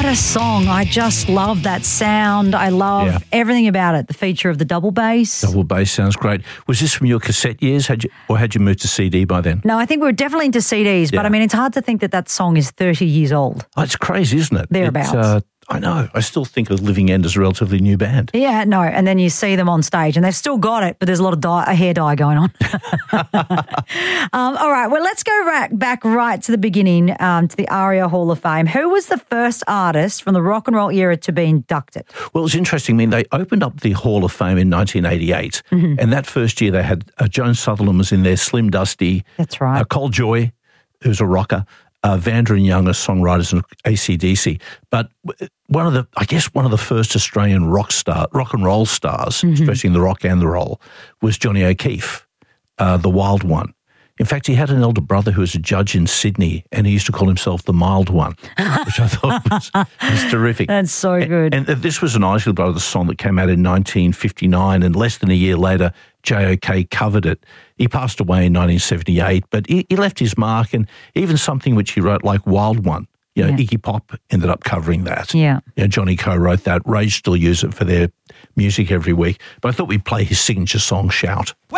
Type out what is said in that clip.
a song. I just love that sound. I love everything about it. The feature of the double bass. Double bass sounds great. Was this from your cassette years? Had you moved to CD by then? No, I think we were definitely into CDs, but I mean, it's hard to think that song is 30 years old. Oh, it's crazy, isn't it? Thereabouts. I know. I still think of Living End as a relatively new band. Yeah, no. And then you see them on stage and they've still got it, but there's a lot of hair dye going on. All right. Well, let's go back right to the beginning, to the ARIA Hall of Fame. Who was the first artist from the rock and roll era to be inducted? Well, it's interesting. I mean, they opened up the Hall of Fame in 1988. And that first year they had Joan Sutherland was in there, Slim Dusty. That's right. Cole Joy, who's a rocker. Vanda and Young are songwriters and AC/DC. But one of the first Australian rock and roll stars, especially in the rock and the roll, was Johnny O'Keefe, the Wild One. In fact, he had an elder brother who was a judge in Sydney, and he used to call himself the Mild One, which I thought was terrific. That's so good. And this was an Isley Brothers song that came out in 1959, and less than a year later, J.O.K. covered it. He passed away in 1978, but he left his mark, and even something which he wrote like Wild One. Iggy Pop ended up covering that. Yeah. Johnny co-wrote that. Rage still use it for their music every week. But I thought we'd play his signature song, Shout.